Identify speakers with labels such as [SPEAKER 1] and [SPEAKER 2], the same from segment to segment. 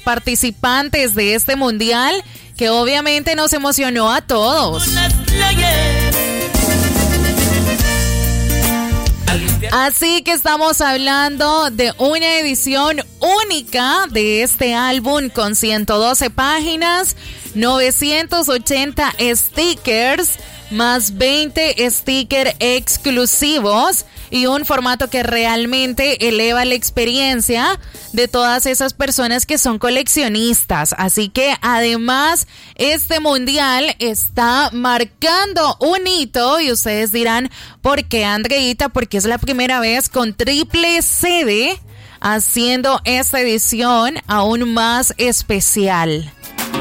[SPEAKER 1] participantes de este mundial que obviamente nos emocionó a todos. Así que estamos hablando de una edición única de este álbum con 112 páginas, 980 stickers, más 20 stickers exclusivos y un formato que realmente eleva la experiencia de todas esas personas que son coleccionistas. Así que además este mundial está marcando un hito y ustedes dirán, ¿por qué, Andreita? Porque es la primera vez con triple sede haciendo esta edición aún más especial.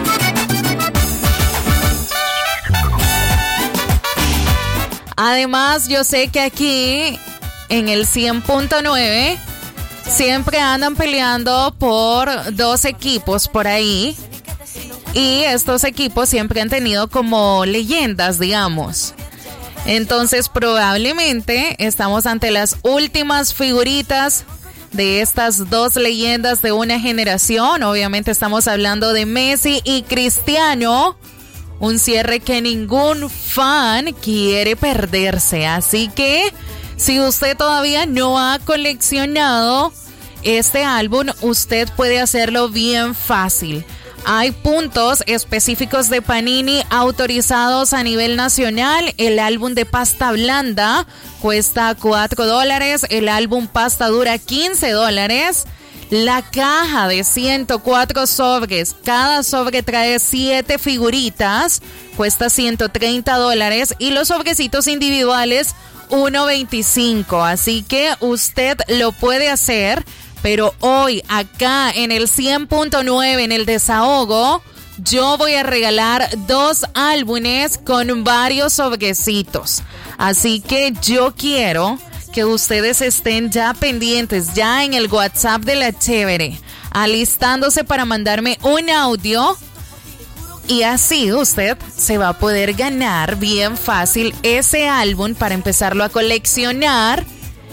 [SPEAKER 1] Además, yo sé que aquí en el 100.9 siempre andan peleando por dos equipos por ahí. Y estos equipos siempre han tenido como leyendas, digamos. Entonces, probablemente estamos ante las últimas figuritas de estas dos leyendas de una generación. Obviamente estamos hablando de Messi y Cristiano. Un cierre que ningún fan quiere perderse. Así que si usted todavía no ha coleccionado este álbum, usted puede hacerlo bien fácil. Hay puntos específicos de Panini autorizados a nivel nacional. El álbum de pasta blanda cuesta $4. El álbum pasta dura $15. La caja de 104 sobres, cada sobre trae 7 figuritas, cuesta $130 y los sobrecitos individuales $1.25. Así que usted lo puede hacer, pero hoy acá en el 100.9 en el desahogo, yo voy a regalar 2 álbumes con varios sobrecitos. Así que yo quiero que ustedes estén ya pendientes, ya en el WhatsApp de La Chévere, alistándose para mandarme un audio y así usted se va a poder ganar bien fácil ese álbum para empezarlo a coleccionar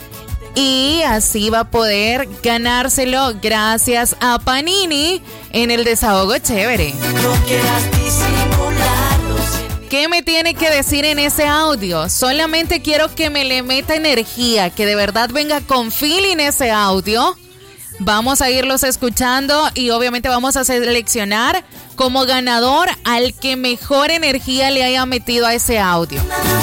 [SPEAKER 1] y así va a poder ganárselo gracias a Panini en el Desahogo Chévere. No quieras disimularlo. ¿Qué me tiene que decir en ese audio? Solamente quiero que me le meta energía, que de verdad venga con feeling ese audio. Vamos a irlos escuchando y obviamente vamos a seleccionar como ganador al que mejor energía le haya metido a ese audio.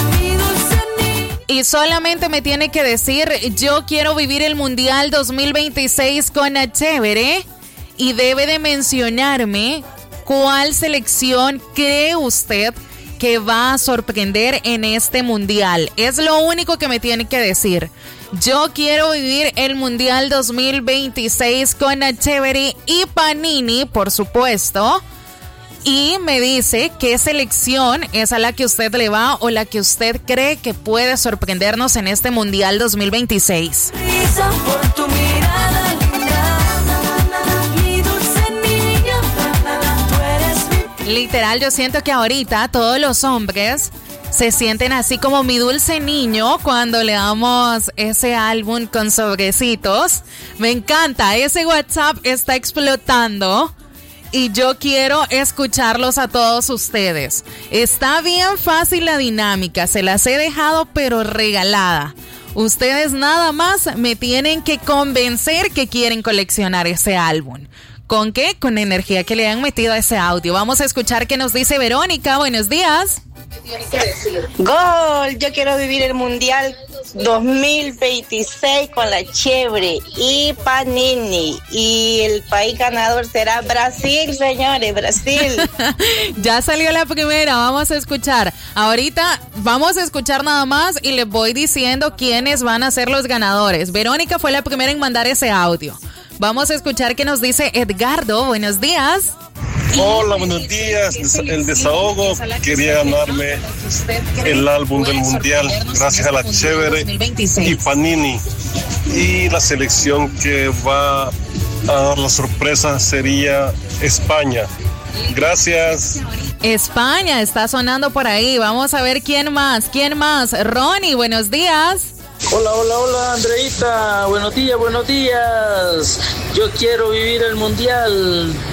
[SPEAKER 1] Y solamente me tiene que decir, yo quiero vivir el Mundial 2026 con La Chévere y debe de mencionarme cuál selección cree usted que va a sorprender en este mundial. Es lo único que me tiene que decir. Yo quiero vivir el Mundial 2026 con La Chévere y Panini, por supuesto. Y me dice qué selección es a la que usted le va o la que usted cree que puede sorprendernos en este Mundial 2026. Literal, yo siento que ahorita todos los hombres se sienten así como mi dulce niño cuando le damos ese álbum con sobrecitos. Me encanta, ese WhatsApp está explotando y yo quiero escucharlos a todos ustedes. Está bien fácil la dinámica, se las he dejado pero regalada. Ustedes nada más me tienen que convencer que quieren coleccionar ese álbum. ¿Con qué? Con la energía que le han metido a ese audio. Vamos a escuchar qué nos dice Verónica. Buenos días.
[SPEAKER 2] Gol, yo quiero vivir el Mundial 2026 con La Chévere y Panini. Y el país ganador será Brasil, señores, Brasil.
[SPEAKER 1] Ya salió la primera, vamos a escuchar. Ahorita vamos a escuchar nada más y les voy diciendo quiénes van a ser los ganadores. Verónica fue la primera en mandar ese audio. Vamos a escuchar qué nos dice Edgardo. Buenos días.
[SPEAKER 3] Hola, buenos días. El desahogo. Quería ganarme el álbum del Mundial gracias a La Chévere y Panini. Y la selección que va a dar la sorpresa sería España. Gracias.
[SPEAKER 1] España está sonando por ahí. Vamos a ver quién más. Ronnie, buenos días.
[SPEAKER 4] Hola, Andreita. Buenos días. Yo quiero vivir el Mundial